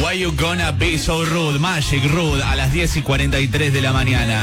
Why You Gonna Be So Rude, Magic Rude, a las 10:43 de la mañana.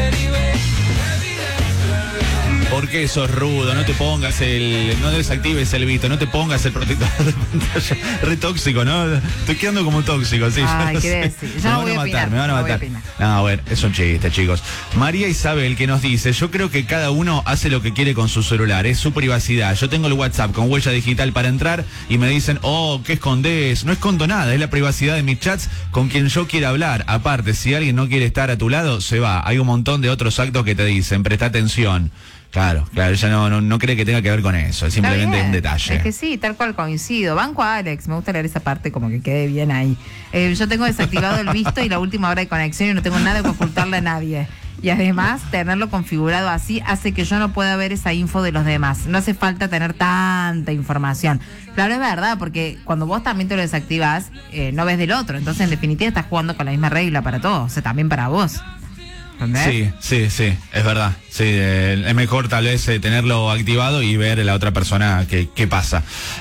¿Por qué sos rudo? No te pongas no desactives el Vito, no te pongas el protector de pantalla. Re tóxico, ¿no? Estoy quedando como tóxico, sí. Ay, ¿qué decir? Yo no voy a opinar. Me van a matar. No, bueno, es un chiste, chicos. María Isabel que nos dice, yo creo que cada uno hace lo que quiere con su celular, es su privacidad. Yo tengo el WhatsApp con huella digital para entrar y me dicen, oh, ¿qué escondés? No escondo nada, es la privacidad de mis chats con quien yo quiera hablar. Aparte, si alguien no quiere estar a tu lado, se va. Hay un montón de otros actos que te dicen, presta atención. Claro, ella no cree que tenga que ver con eso, es simplemente un detalle. Es que sí, tal cual coincido. Banco a Alex, me gusta leer esa parte como que quede bien ahí. Yo tengo desactivado el visto y la última hora de conexión y no tengo nada que ocultarle a nadie. Y además, tenerlo configurado así hace que yo no pueda ver esa info de los demás. No hace falta tener tanta información. Claro, es verdad, porque cuando vos también te lo desactivás, no ves del otro. Entonces, en definitiva, estás jugando con la misma regla para todos, o sea, también para vos. ¿Entendés? Sí, es verdad. Sí, es mejor tal vez tenerlo activado y ver a la otra persona qué pasa.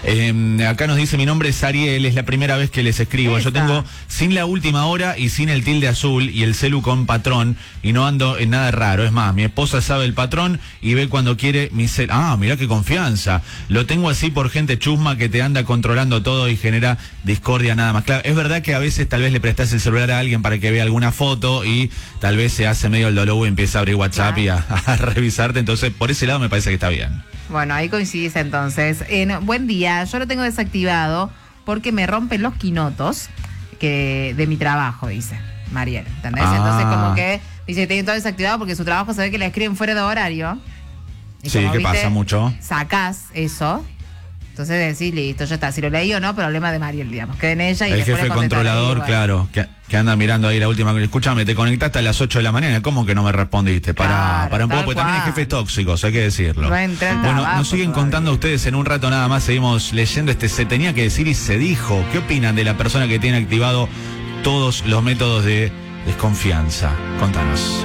Acá nos dice, mi nombre es Ariel, es la primera vez que les escribo. Yo tengo sin la última hora y sin el tilde azul y el celu con patrón y no ando en nada raro. Es más, mi esposa sabe el patrón y ve cuando quiere mi cel. Ah, mirá qué confianza. Lo tengo así por gente chusma que te anda controlando todo y genera discordia nada más. Claro, es verdad que a veces tal vez le prestás el celular a alguien para que vea alguna foto y tal vez se hace medio el dolor y empieza a abrir WhatsApp y a revisarte, entonces por ese lado me parece que está bien. Bueno, ahí coincidís entonces. Buen día, yo lo tengo desactivado porque me rompen los quinotos de mi trabajo, dice Mariel, ¿entendés? Entonces como que dice que tiene todo desactivado porque su trabajo se ve que le escriben fuera de horario. Y sí, ¿qué pasa mucho? Sacás eso. Entonces decís, listo, ya está. Si lo leí o no, problema de Mariel, digamos. Queda en ella y el jefe controlador, claro, que anda mirando ahí la última. Escúchame, te conectaste a las 8 de la mañana. ¿Cómo que no me respondiste? Para un poco, porque también hay jefes tóxicos, hay que decirlo. Bueno, nos siguen contando ustedes en un rato nada más. Seguimos leyendo se tenía que decir y se dijo. ¿Qué opinan de la persona que tiene activado todos los métodos de desconfianza? Contanos.